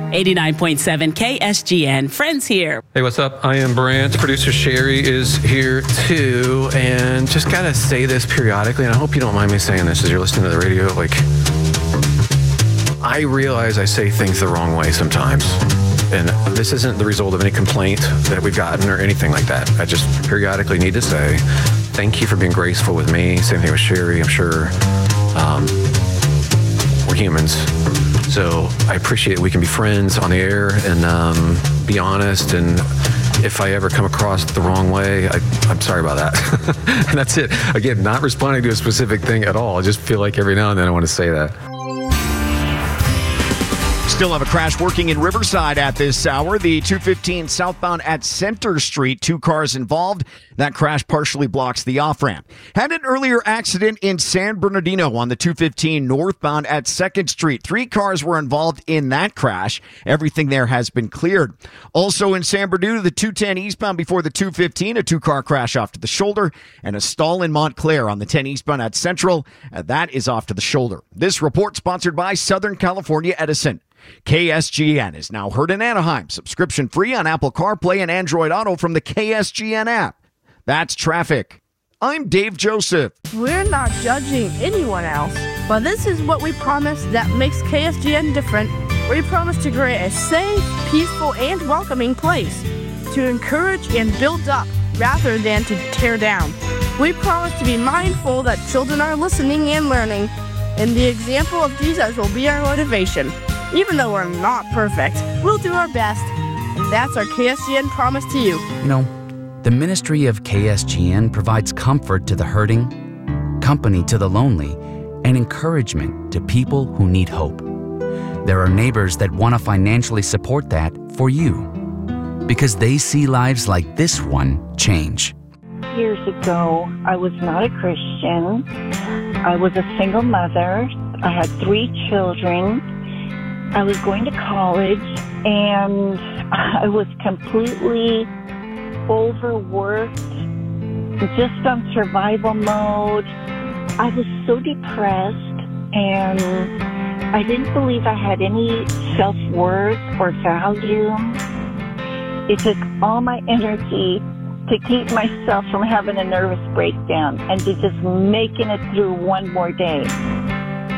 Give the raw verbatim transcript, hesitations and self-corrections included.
eighty-nine point seven K S G N. Friends here. Hey, what's up? I am Brant. Producer Sherry is here too. And just got to say this periodically, and I hope you don't mind me saying this as you're listening to the radio. Like, I realize I say things the wrong way sometimes. And this isn't the result of any complaint that we've gotten or anything like that. I just periodically need to say thank you for being graceful with me. Same thing with Sherry, I'm sure. Um, we're humans. So I appreciate we can be friends on the air and um, be honest. And if I ever come across the wrong way, I, I'm sorry about that. And that's it. Again, not responding to a specific thing at all. I just feel like every now and then I want to say that. Still have a crash working in Riverside at this hour. The two fifteen southbound at Center Street. Two cars involved. That crash partially blocks the off-ramp. Had an earlier accident in San Bernardino on the two fifteen northbound at second Street. Three cars were involved in that crash. Everything there has been cleared. Also in San Bernardino, the two ten eastbound before the two fifteen, a two-car crash off to the shoulder, and a stall in Montclair on the ten eastbound at Central. Uh, that is off to the shoulder. This report sponsored by Southern California Edison. K S G N is now heard in Anaheim. Subscription free on Apple CarPlay and Android Auto from the K S G N app. That's traffic. I'm Dave Joseph. We're not judging anyone else, but this is what we promise that makes K S G N different. We promise to create a safe, peaceful, and welcoming place to encourage and build up rather than to tear down. We promise to be mindful that children are listening and learning, and the example of Jesus will be our motivation. Even though we're not perfect, we'll do our best. And that's our K S G N promise to you. You know, the ministry of K S G N provides comfort to the hurting, company to the lonely, and encouragement to people who need hope. There are neighbors that want to financially support that for you because they see lives like this one change. Years ago, I was not a Christian. I was a single mother. I had three children. I was going to college, and I was completely overworked, just on survival mode. I was so depressed, and I didn't believe I had any self-worth or value. It took all my energy to keep myself from having a nervous breakdown and to just making it through one more day.